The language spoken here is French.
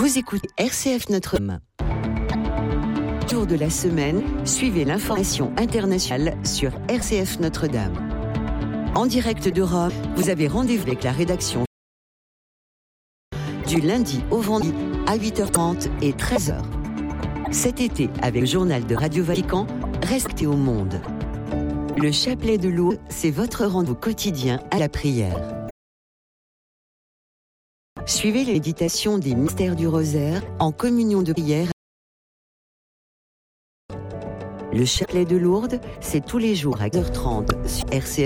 Vous écoutez RCF Notre-Dame. Tour de la semaine, suivez l'information internationale sur RCF Notre-Dame. En direct de Rome, vous avez rendez-vous avec la rédaction du lundi au vendredi à 8h30 et 13h. Cet été, avec le journal de Radio Vatican, restez au monde. Le chapelet de Lourdes, c'est votre rendez-vous quotidien à la prière. Suivez les méditations des mystères du rosaire en communion de prière. Le chapelet de Lourdes, c'est tous les jours à 8h30 sur RCF.